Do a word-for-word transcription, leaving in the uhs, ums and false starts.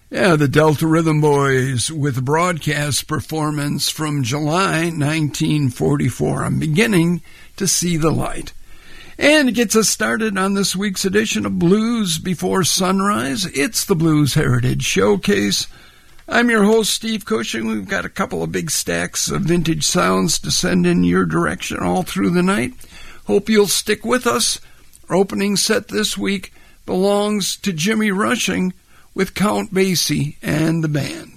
Yeah, the Delta Rhythm Boys with a broadcast performance from July nineteen forty-four. I'm beginning to see the light. And it gets us started on this week's edition of Blues Before Sunrise. It's the Blues Heritage Showcase. I'm your host, Steve Cushing. We've got a couple of big stacks of vintage sounds to send in your direction all through the night. Hope you'll stick with us. Our opening set this week belongs to Jimmy Rushing with Count Basie and the band.